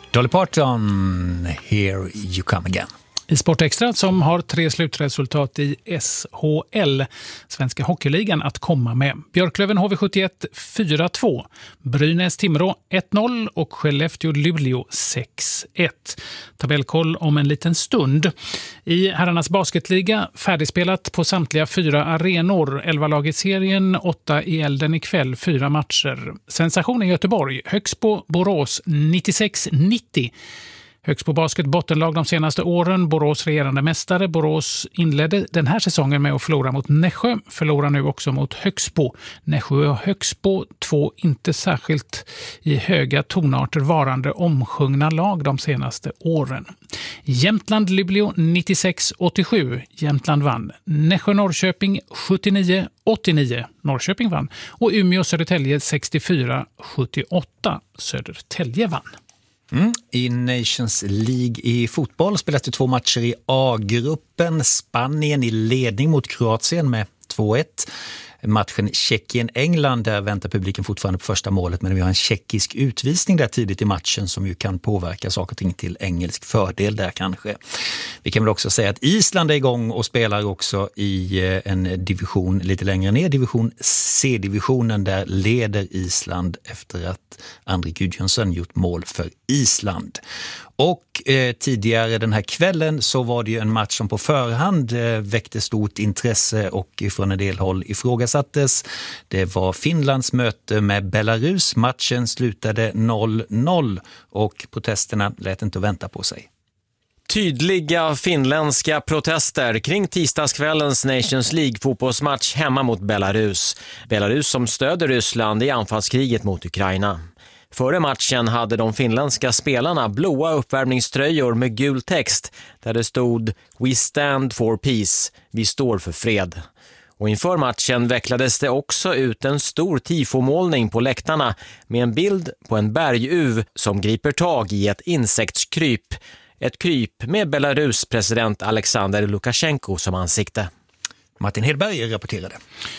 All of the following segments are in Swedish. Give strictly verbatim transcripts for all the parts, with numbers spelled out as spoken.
Dolly Parton, Here You Come Again. I Sportextra som har tre slutresultat i S H L, Svenska Hockeyligan, att komma med. Björklöven H V sjuttioett fyra två, Brynäs Timrå ett noll och Skellefteå Luleå sex ett. Tabellkoll om en liten stund. I herrarnas basketliga färdigspelat på samtliga fyra arenor. elva lag i serien, åtta i elden ikväll, fyra matcher. Sensation i Göteborg, Högsbo Borås nittiosex nittio. Högsbo Basket bottenlag de senaste åren, Borås regerande mästare. Borås inledde den här säsongen med att förlora mot Nässjö, förlorar nu också mot Högsbo. Nässjö och Högsbo, två inte särskilt i höga tonarter varande omsjungna lag de senaste åren. Jämtland Luleå nittiosex åttiosju, Jämtland vann. Nässjö Norrköping sjuttionio åttionio, Norrköping vann. Och Umeå Södertälje sextiofyra sjuttioåtta, Södertälje vann. Mm. I Nations League i fotboll spelas det två matcher i A-gruppen. Spanien i ledning mot Kroatien med två ett. Matchen Tjeckien-England, där väntar publiken fortfarande på första målet, men vi har en tjeckisk utvisning där tidigt i matchen som ju kan påverka saker och ting till engelsk fördel där kanske. Vi kan väl också säga att Island är igång och spelar också i en division lite längre ner, division C-divisionen, där leder Island efter att André Gudjonsson gjort mål för Island. Och eh, tidigare den här kvällen så var det ju en match som på förhand eh, väckte stort intresse och från en del håll ifrågasattes. Det var Finlands möte med Belarus. Matchen slutade noll noll och protesterna lät inte vänta på sig. Tydliga finländska protester kring tisdagskvällens Nations League-fotbollsmatch hemma mot Belarus. Belarus som stöder Ryssland i anfallskriget mot Ukraina. Före matchen hade de finländska spelarna blåa uppvärmningströjor med gul text där det stod "We stand for peace", vi står för fred. Och inför matchen vecklades det också ut en stor tifomålning på läktarna med en bild på en berguv som griper tag i ett insektskryp. Ett kryp med Belarus president Alexander Lukasjenko som ansikte. Martin Hedberg rapporterade.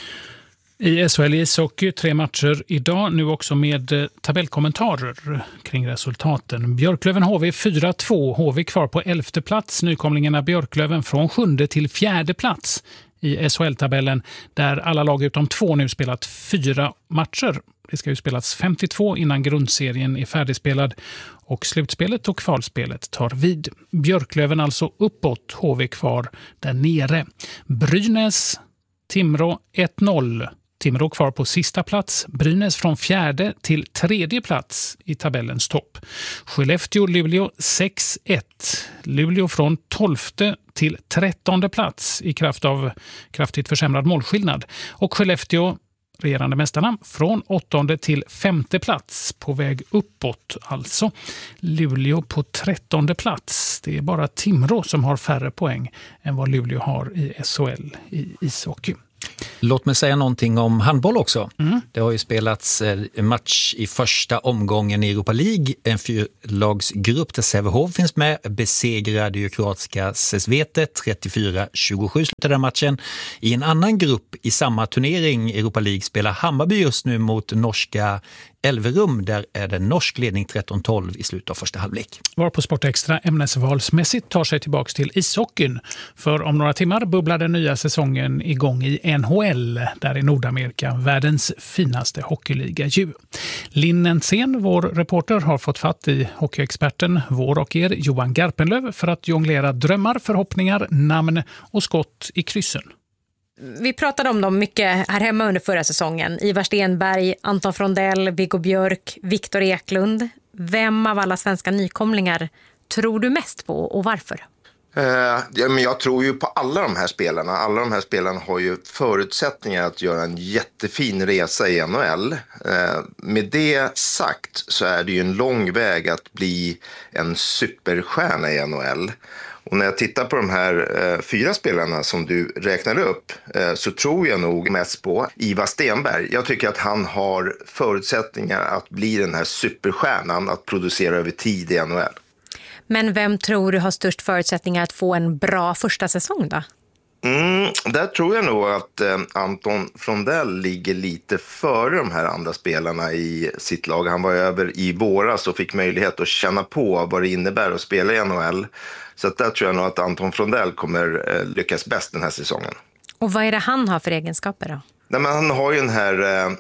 I S H L ishockey tre matcher idag, nu också med tabellkommentarer kring resultaten. Björklöven H V fyra två, H V kvar på elfte plats. Nykomlingarna Björklöven från sjunde till fjärde plats i S H L-tabellen, där alla lag utom två nu spelat fyra matcher. Det ska ju spelas femtiotvå innan grundserien är färdigspelad och slutspelet och kvalspelet tar vid. Björklöven alltså uppåt, H V kvar där nere. Brynäs Timrå ett noll. Timrå kvar på sista plats. Brynäs från fjärde till tredje plats i tabellens topp. Skellefteå Luleå sex ett. Luleå från tolfte till trettonde plats i kraft av kraftigt försämrad målskillnad. Och Skellefteå, regerande mästarna, från åttonde till femte plats, på väg uppåt alltså. Luleå på trettonde plats. Det är bara Timrå som har färre poäng än vad Luleå har i S H L i ishockey. Låt mig säga någonting om handboll också. Mm. Det har ju spelats en match i första omgången i Europa League. En fyrlagsgrupp där Sävehof finns med. Besegrade ju kroatiska Sesvete trettiofyra tjugosju slutade den matchen. I en annan grupp i samma turnering Europa League spelar Hammarby just nu mot norska Elverum. Där är det norsk ledning tretton tolv i slutet av första halvlek. Var på Sportextra ämnesvalsmässigt tar sig tillbaka till ishockeyn. För om några timmar bubblar den nya säsongen igång i N H L, där i Nordamerika, världens finaste hockeyliga ju. Linn Ensén, vår reporter, har fått fatt i hockeyexperten, vår och er Johan Garpenlöv, för att jonglera drömmar, förhoppningar, namn och skott i kryssen. Vi pratade om dem mycket här hemma under förra säsongen. Ivar Stenberg, Anton Frondell, Viggo Björk, Viktor Eklund. Vem av alla svenska nykomlingar tror du mest på och varför? Uh, ja, men jag tror ju på alla de här spelarna. Alla de här spelarna har ju förutsättningar att göra en jättefin resa i N H L. Uh, med det sagt så är det ju en lång väg att bli en superstjärna i N H L. Och när jag tittar på de här eh, fyra spelarna som du räknar upp eh, så tror jag nog mest på Ivar Stenberg. Jag tycker att han har förutsättningar att bli den här superstjärnan, att producera över tid i N H L. Men vem tror du har störst förutsättningar att få en bra första säsong då? Mm, där tror jag nog att eh, Anton Frondell ligger lite före de här andra spelarna i sitt lag. Han var över i våras och fick möjlighet att känna på vad det innebär att spela i N H L. Så att där tror jag nog att Anton Frondell kommer eh, lyckas bäst den här säsongen. Och vad är det han har för egenskaper då? Nej, men han har ju den här eh,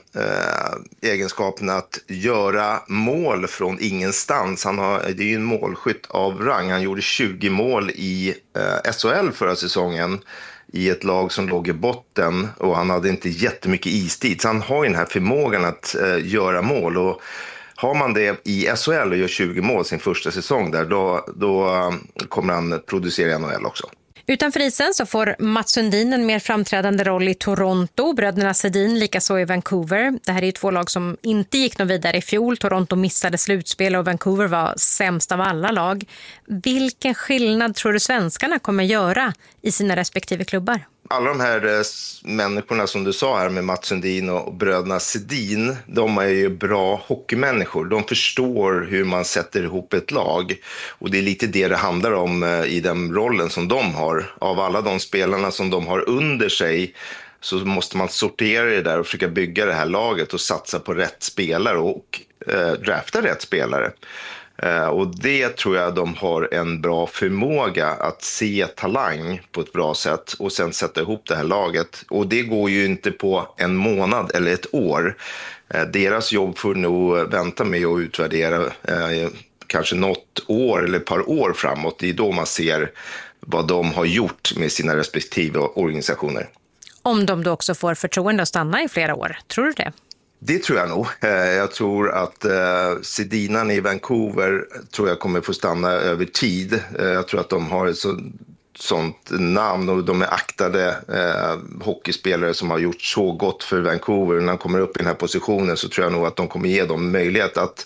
egenskapen att göra mål från ingenstans. Han har, det är ju en målskytt av rang. Han gjorde tjugo mål i eh, S H L förra säsongen i ett lag som låg i botten och han hade inte jättemycket istid. Så han har ju den här förmågan att eh, göra mål, och har man det i S H L och gör tjugo mål sin första säsong där, då, då kommer han producera i N H L också. Utanför isen så får Mats Sundin en mer framträdande roll i Toronto, bröderna Sedin likaså i Vancouver. Det här är ju två lag som inte gick någon vidare i fjol. Toronto missade slutspel och Vancouver var sämst av alla lag. Vilken skillnad tror du svenskarna kommer göra i sina respektive klubbar? Alla de här eh, människorna som du sa här med Mats Sundin och bröderna Sedin, de är ju bra hockeymänniskor. De förstår hur man sätter ihop ett lag, och det är lite det det handlar om eh, i den rollen som de har. Av alla de spelarna som de har under sig så måste man sortera det där och försöka bygga det här laget och satsa på rätt spelare och eh, drafta rätt spelare. Uh, och det tror jag de har en bra förmåga att se talang på ett bra sätt och sen sätta ihop det här laget. Och det går ju inte på en månad eller ett år. Uh, deras jobb får nog vänta med att utvärdera uh, kanske något år eller ett par år framåt. Det är då man ser vad de har gjort med sina respektive organisationer. Om de då också får förtroende att stanna i flera år, tror du det? Det tror jag nog. Jag tror att eh, Sedinan i Vancouver tror jag kommer få stanna över tid. Jag tror att de har ett så, sånt namn och de är aktade eh, hockeyspelare som har gjort så gott för Vancouver. När de kommer upp i den här positionen så tror jag nog att de kommer ge dem möjlighet att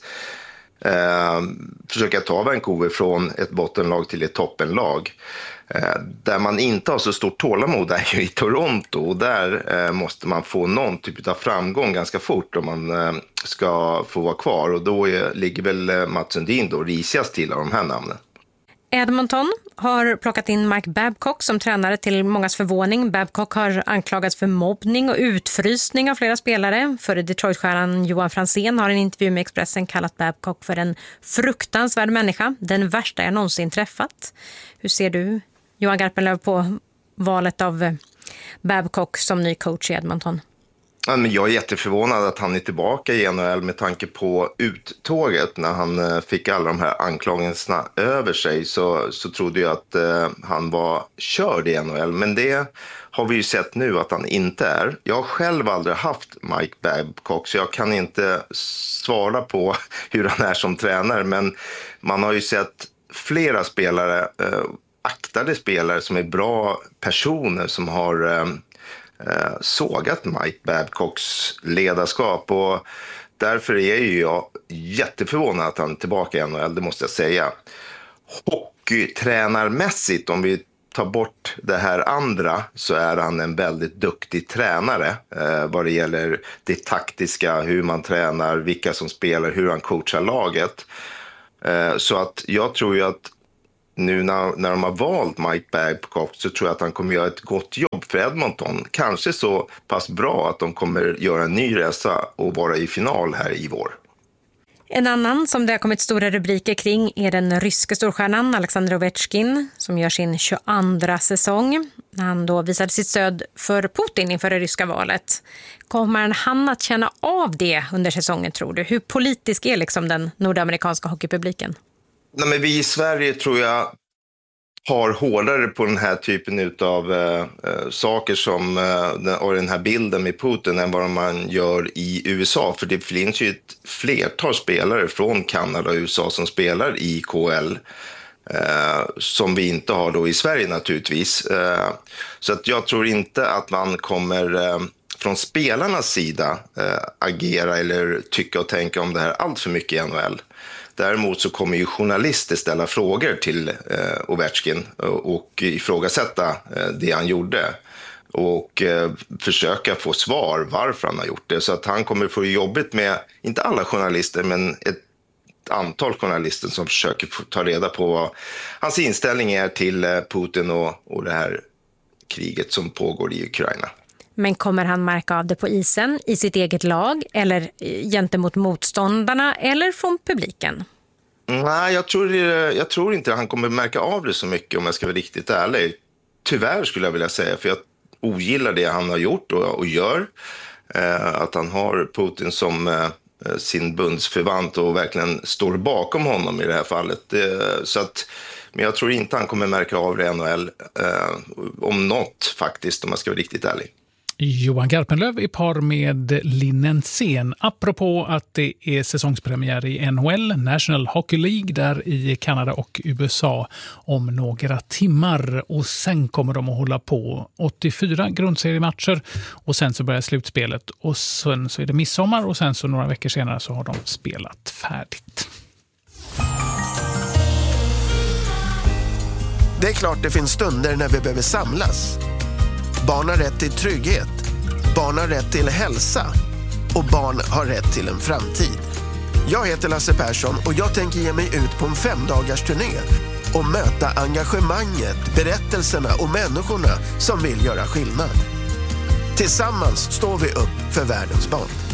eh, försöka ta Vancouver från ett bottenlag till ett toppenlag. Eh, där man inte har så stort tålamod är ju i Toronto, och där eh, måste man få någon typ av framgång ganska fort om man eh, ska få vara kvar, och då är, ligger väl eh, Mats Sundin då risigast till av de här namnen. Edmonton har plockat in Mike Babcock som tränare till mångas förvåning. Babcock har anklagats för mobbning och utfrysning av flera spelare. Före Detroit-stjärnan Johan Franzén har en intervju med Expressen kallat Babcock för en fruktansvärd människa. Den värsta jag någonsin träffat. Hur ser du, Johan Garpenlöv, på valet av Babcock som ny coach i Edmonton? Ja, men jag är jätteförvånad att han är tillbaka i N H L med tanke på uttåget. När han fick alla de här anklagelserna över sig så, så trodde jag att eh, han var körd i N H L. Men det har vi ju sett nu att han inte är. Jag har själv aldrig haft Mike Babcock, så jag kan inte svara på hur han är som tränare. Men man har ju sett flera spelare, eh, aktade spelare som är bra personer som har... Eh, sågat Mike Babcocks ledarskap, och därför är ju jag jätteförvånad att han är tillbaka i N H L, det måste jag säga. Hockeytränarmässigt, om vi tar bort det här andra, så är han en väldigt duktig tränare eh, vad det gäller det taktiska, hur man tränar, vilka som spelar, hur han coachar laget. Eh, så att jag tror ju att nu när, när de har valt Mike Babcock så tror jag att han kommer göra ett gott jobb för Edmonton. Kanske så pass bra att de kommer göra en ny resa och vara i final här i vår. En annan som det har kommit stora rubriker kring är den ryske storstjärnan Alexander Ovechkin som gör sin tjugoandra säsong. När han då visade sitt stöd för Putin inför det ryska valet. Kommer han att känna av det under säsongen, tror du? Hur politisk är liksom den nordamerikanska hockeypubliken? Nej, men vi i Sverige tror jag har hårdare på den här typen av äh, saker som äh, och den här bilden med Putin än vad man gör i U S A. För det finns ju ett flertal spelare från Kanada och U S A som spelar i K H L äh, som vi inte har då i Sverige naturligtvis. Äh, så att jag tror inte att man kommer äh, från spelarnas sida äh, agera eller tycka och tänka om det här allt för mycket i N H L. Däremot så kommer ju journalister ställa frågor till eh, Ovechkin och, och ifrågasätta eh, det han gjorde och eh, försöka få svar varför han har gjort det. Så att han kommer få jobbet med, inte alla journalister, men ett antal journalister som försöker få ta reda på vad hans inställning är till eh, Putin och, och det här kriget som pågår i Ukraina. Men kommer han märka av det på isen, i sitt eget lag eller gentemot motståndarna eller från publiken? Nej, jag tror, jag tror inte att han kommer märka av det så mycket om jag ska vara riktigt ärlig. Tyvärr skulle jag vilja säga, för jag ogillar det han har gjort och, och gör. Eh, att han har Putin som eh, sin bundsförvant och verkligen står bakom honom i det här fallet. Eh, så att, men jag tror inte han kommer märka av det i N H L eh, om något faktiskt, om jag ska vara riktigt ärlig. Johan Garpenlöv i par med Linn Sen. Apropå att det är säsongspremiär i N H L, National Hockey League, där i Kanada och U S A om några timmar. Och sen kommer de att hålla på åttiofyra grundseriematcher och sen så börjar slutspelet. Och sen så är det midsommar och sen så några veckor senare så har de spelat färdigt. Det är klart det finns stunder när vi behöver samlas. Barn har rätt till trygghet, barn har rätt till hälsa och barn har rätt till en framtid. Jag heter Lasse Persson och jag tänker ge mig ut på en femdagars turné och möta engagemanget, berättelserna och människorna som vill göra skillnad. Tillsammans står vi upp för världens barn.